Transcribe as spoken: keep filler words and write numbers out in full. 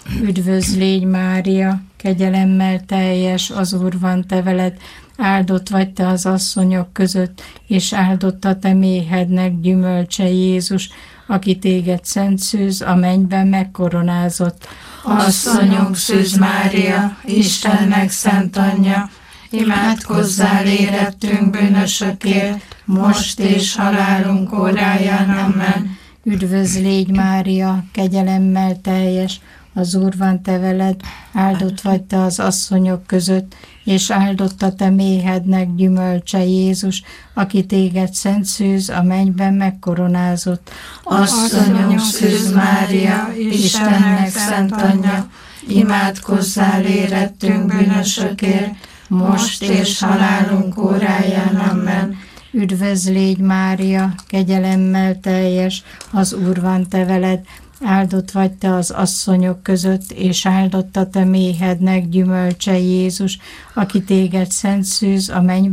Üdvözl légy Mária, kegyelemmel teljes, az Úr van te veled, áldott vagy te az asszonyok között, és áldott a te méhednek gyümölcse Jézus, aki téged szent szűz, a mennyben megkoronázott. Asszonyunk Szűz Mária, Istennek szent anyja, imádkozzál érettünk bűnösökért, most és halálunk óráján. Amen. Üdvözl légy Mária, kegyelemmel teljes, az Úr van te veled, áldott vagy te az asszonyok között, és áldott a te méhednek gyümölcse Jézus, aki téged szent szűz, a mennyben megkoronázott. Asszonyunk Szűz Mária, Istennek szent anyja, imádkozzál érettünk bűnösökért, most és halálunk óráján. Amen. Üdvözl légy Mária, kegyelemmel teljes, az Úr van te veled, áldott vagy te az asszonyok között, és áldott a te méhednek gyümölcse Jézus, aki téged szent szűz, a mennyben